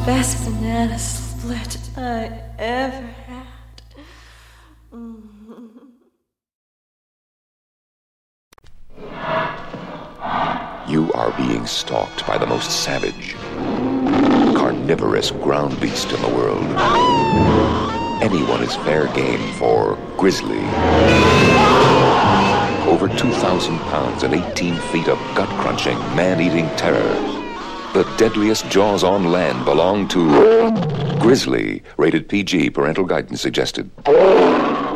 best banana split I ever had. You are being stalked by the most savage, carnivorous ground beast in the world. Anyone is fair game for Grizzly. Over 2,000 pounds and 18 feet of gut-crunching, man-eating terror. The deadliest jaws on land belong to Grizzly. Rated PG. Parental guidance suggested.